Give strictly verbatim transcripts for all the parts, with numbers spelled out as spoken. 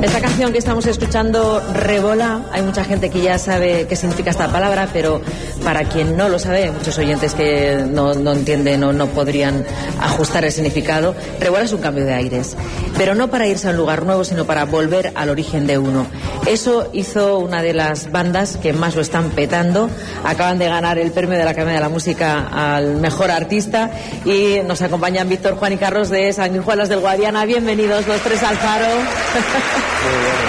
Esta canción que estamos escuchando, Revolá, hay mucha gente que ya sabe qué significa esta palabra, pero para quien no lo sabe, hay muchos oyentes que no, no entienden o no podrían ajustar el significado. Revolá es un cambio de aires, pero no para irse a un lugar nuevo, sino para volver al origen de uno. Eso hizo una de las bandas que más lo están petando. Acaban de ganar el premio de la Academia de la Música al mejor artista y nos acompañan Víctor, Juan y Carlos de Sanguijuelas del Guadiana. Bienvenidos los tres al Faro. Muy bueno.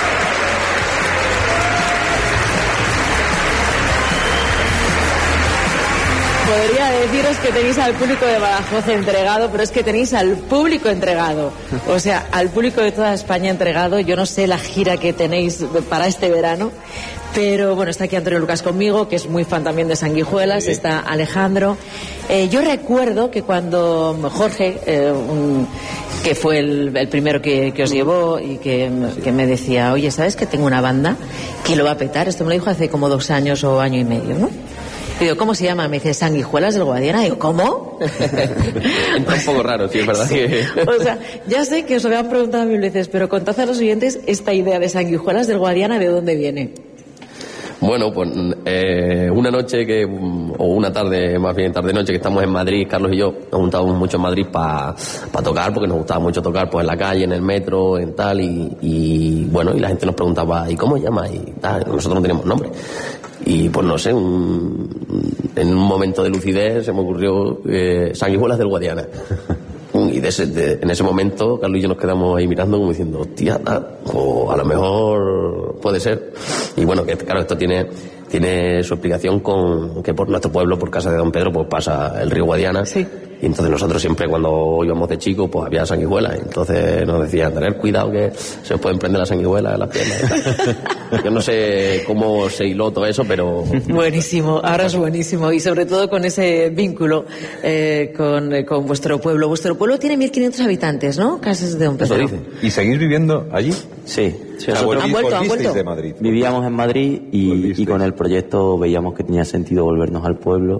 Podría deciros que tenéis al público de Badajoz entregado, pero es que tenéis al público entregado. O sea, al público de toda España entregado. Yo no sé la gira que tenéis para este verano, pero bueno, está aquí Antonio Lucas conmigo, que es muy fan también de Sanguijuelas, sí. Está Alejandro. Eh, yo recuerdo que cuando Jorge, eh, un, que fue el, el primero que, que os llevó y que, sí. que me decía, oye, ¿sabes que tengo una banda que lo va a petar? Esto me lo dijo hace como dos años o año y medio, ¿no? Y digo, ¿cómo se llama? Me dice, Sanguijuelas del Guadiana. Y digo, ¿cómo? Entra un poco raro, sí, es verdad. Sí. O sea, ya sé que os habían preguntado mil veces, pero contad a los oyentes esta idea de Sanguijuelas del Guadiana, ¿de dónde viene? Bueno, pues eh, una noche que, o una tarde, más bien tarde-noche, que estamos en Madrid, Carlos y yo, nos juntábamos mucho en Madrid para pa tocar, porque nos gustaba mucho tocar pues en la calle, en el metro, en tal, y, y bueno, y la gente nos preguntaba, ¿y cómo llama? Y tal, nosotros no teníamos nombre. Y pues no sé, un, en un momento de lucidez se me ocurrió eh, Sanguijuelas del Guadiana. Y de ese, de, en ese momento Carlos y yo nos quedamos ahí mirando como diciendo, hostia, o a lo mejor puede ser. Y bueno, que claro, esto tiene tiene su explicación con que por nuestro pueblo, por casa de Don Pedro, pues pasa el río Guadiana. Sí. Y entonces nosotros siempre cuando íbamos de chicos, pues había sanguijuelas. Entonces nos decían, tener cuidado que se os pueden prender las sanguijuelas en las piernas. Yo no sé cómo se hiló todo eso, pero... Buenísimo, ahora es buenísimo. Y sobre todo con ese vínculo eh, con, eh, con vuestro pueblo. Vuestro pueblo tiene mil quinientos habitantes, ¿no? Casas de Don Pedro. Eso dice. ¿Y seguís viviendo allí? Sí. Sí, ¿Han vuelto? ¿Han vuelto? De Madrid. Vivíamos en Madrid y, y con el proyecto veíamos que tenía sentido volvernos al pueblo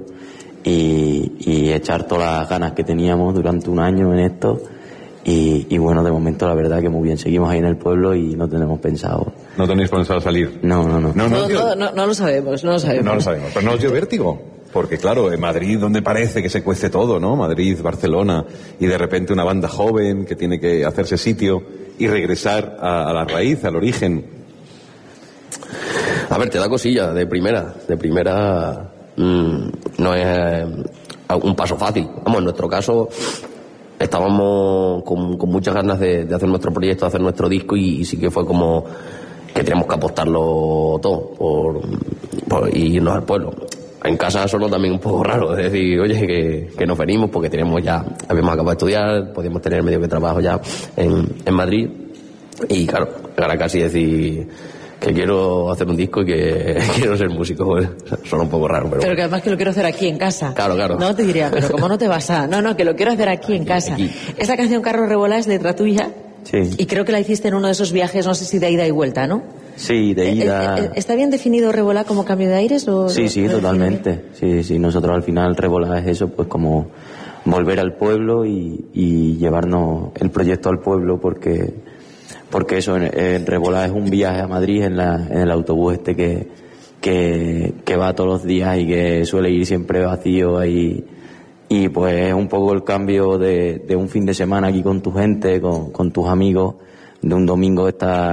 y, y echar todas las ganas que teníamos durante un año en esto. Y, y bueno, de momento la verdad que muy bien, seguimos ahí en el pueblo y no tenemos pensado. ¿No tenéis pensado salir? No, no, no. No, no, No, no, no, no lo sabemos, no lo sabemos. No lo sabemos, pero no os dio vértigo. Porque claro, en Madrid donde parece que se cuece todo, ¿no? Madrid, Barcelona, y de repente una banda joven que tiene que hacerse sitio y regresar a, a la raíz, al origen. A ver, te da cosilla, de primera, de primera mmm, no es eh, un paso fácil. Vamos, en nuestro caso estábamos con, con muchas ganas de, de hacer nuestro proyecto, de hacer nuestro disco y, y sí que fue como que teníamos que apostarlo todo por, por irnos al pueblo. En casa sonó también un poco raro, es decir, oye, que, que nos venimos porque teníamos ya, habíamos acabado de estudiar, podíamos tener medio que trabajo ya en, en Madrid y claro, ahora casi decir que quiero hacer un disco y que quiero ser músico, suena un poco raro, pero... Pero que además que lo quiero hacer aquí en casa. Claro, claro. No, te diría, pero ¿cómo no te vas a...? No, no, que lo quiero hacer aquí en casa. Aquí. Esta canción, Carlos Revolá, es letra tuya. Sí. Y creo que la hiciste en uno de esos viajes, no sé si de ida y vuelta, ¿no? Sí, de ida... Eh, eh, ¿Está bien definido Revolá como cambio de aires? O sí, sí, totalmente. Sí, sí, nosotros al final Revolá es eso, pues como volver al pueblo y, y llevarnos el proyecto al pueblo porque... porque eso, en, en Revolá es un viaje a Madrid en, la, en el autobús este que, que, que va todos los días y que suele ir siempre vacío ahí. Y pues es un poco el cambio de, de un fin de semana aquí con tu gente, con, con tus amigos, de un domingo estar